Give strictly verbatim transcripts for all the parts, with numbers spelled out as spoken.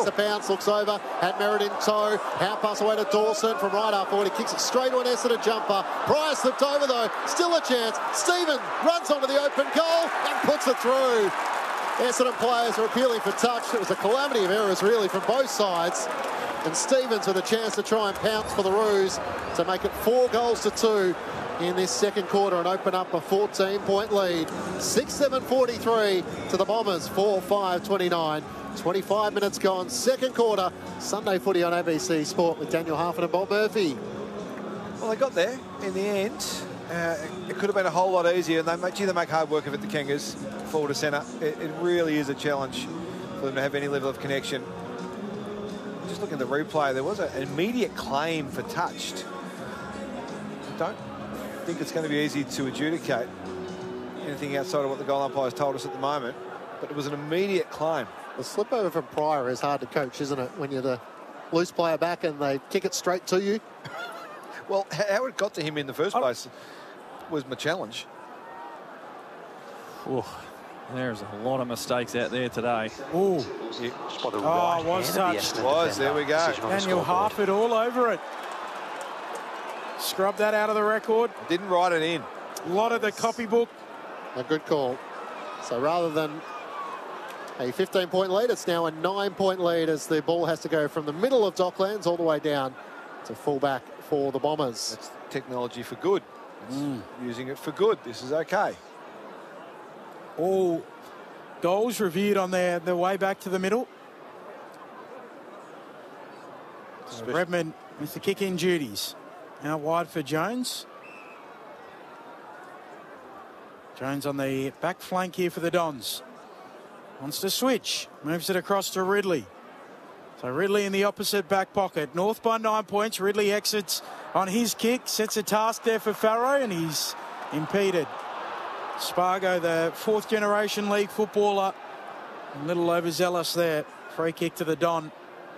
takes a bounce, looks over at Merritt in tow. Hand pass away to Dawson from right half forward. He kicks it straight to an Essendon jumper. Pryor slipped over though. Still a chance. Stephen runs onto the open goal and puts it through. Essendon players are appealing for touch. It was a calamity of errors really from both sides. And Stevens with a chance to try and pounce for the Roos to make it four goals to two in this second quarter and open up a fourteen point lead. six seven forty-three to the Bombers, four five twenty-nine. twenty-five minutes gone, second quarter. Sunday footy on A B C Sport with Daniel Harford and Bob Murphy. Well, they got there in the end. Uh, it could have been a whole lot easier. And they make, gee, they make hard work of it, the Kangas, forward to centre. It, it really is a challenge for them to have any level of connection. Just looking at the replay, there was an immediate claim for touched. I don't think it's going to be easy to adjudicate anything outside of what the goal umpires told us at the moment, but it was an immediate claim. The slip over from Pryor is hard to coach, isn't it? When you're the loose player back and they kick it straight to you. Well, how it got to him in the first place was my challenge. Ooh, there's a lot of mistakes out there today. Ooh. Yeah. Oh, was touched. It was, there we go. Daniel Harford all over it. Scrub that out of the record. Didn't write it in. A lot of the copybook. A good call. So rather than a fifteen point lead, it's now a nine point lead as the ball has to go from the middle of Docklands all the way down to fullback for the Bombers. That's technology for good. Mm. Using it for good. This is okay. All goals reviewed on their, their way back to the middle. So Redmond with the kick-in duties. Now wide for Jones. Jones on the back flank here for the Dons. Wants to switch. Moves it across to Ridley. So Ridley in the opposite back pocket. North by nine points. Ridley exits on his kick. Sets a task there for Farrow and he's impeded. Spargo, the fourth generation league footballer. A little overzealous there. Free kick to the Don.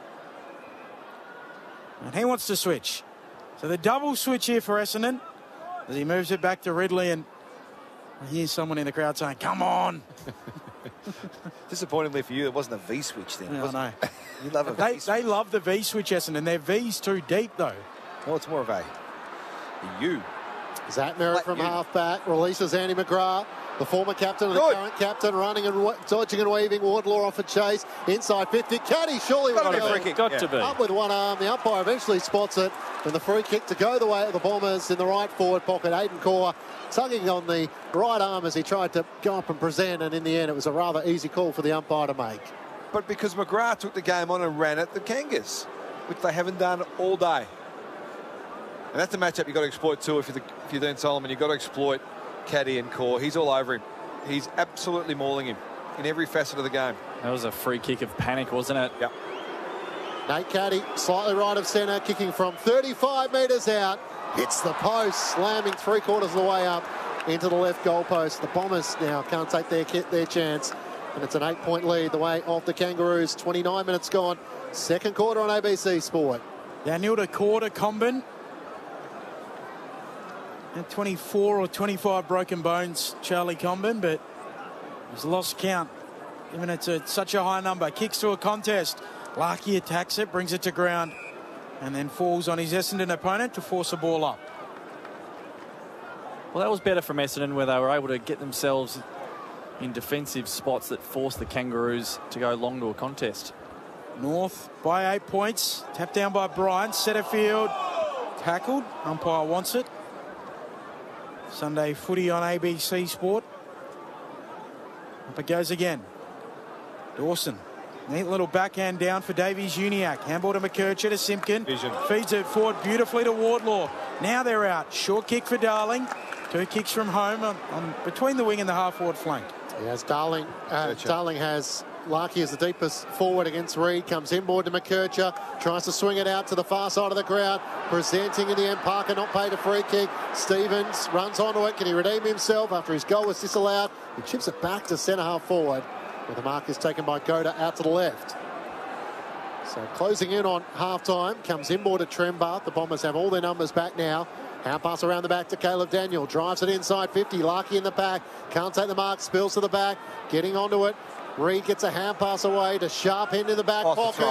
And he wants to switch. So the double switch here for Essendon as he moves it back to Ridley, and I hear someone in the crowd saying, come on. Disappointingly for you, it wasn't a V switch then. Yeah, I know. You love a they, V switch. they love the V switch, Essendon. Their V's too deep though. No, it's more of a U. Zach Merritt from half-back releases Andy McGrath, the former captain and the Good. current captain, running and dodging and weaving. Wardlaw off a chase. Inside fifty. Caddy surely Got will to be a go free kick. Got Yeah. to be. up with one arm. The umpire eventually spots it. And the free kick to go the way of the Bombers in the right forward pocket. Aidan Corr tugging on the right arm as he tried to go up and present. And in the end, it was a rather easy call for the umpire to make. But because McGrath took the game on and ran at the Kangas, which they haven't done all day. And that's a matchup you've got to exploit too. If you're, the, if you're Dean Solomon, you've got to exploit Caddy and Corr. He's all over him. He's absolutely mauling him in every facet of the game. That was a free kick of panic, wasn't it? Yep. Nate Caddy, slightly right of centre, kicking from thirty-five metres out. Hits the post, slamming three quarters of the way up into the left goal post. The Bombers now can't take their, their chance. And it's an eight-point lead the way of the Kangaroos. twenty-nine minutes gone. Second quarter on A B C Sport. Daniel to quarter Comben. And twenty-four or twenty-five broken bones, Charlie Comben, but he's lost count, given it's a, such a high number. Kicks to a contest. Larkey attacks it, brings it to ground, and then falls on his Essendon opponent to force a ball up. Well, that was better from Essendon, where they were able to get themselves in defensive spots that forced the Kangaroos to go long to a contest. North by eight points. Tapped down by Bryan. Setterfield tackled. Umpire wants it. Sunday footy on A B C Sport. Up it goes again. Dawson. Neat little backhand down for Davies Uniacke. Handball to McKercher to Simpkin. Vision. Feeds it forward beautifully to Wardlaw. Now they're out. Short kick for Darling. Two kicks from home on, on between the wing and the half-forward flank. Yes, Darling, uh, Darling has Larkey as the deepest forward against Reid. Comes inboard to McKercher. Tries to swing it out to the far side of the ground. Presenting in the end. Parker not paid a free kick. Stevens runs onto it. Can he redeem himself after his goal was disallowed? He chips it back to centre half forward. Where the mark is taken by Goda out to the left. So closing in on half-time. Comes inboard to Trembath. The Bombers have all their numbers back now. Hand pass around the back to Caleb Daniel. Drives it inside fifty. Larkey in the pack. Can't take the mark. Spills to the back. Getting onto it. Reid gets a hand pass away to Sharp end in the back Off the pocket. top.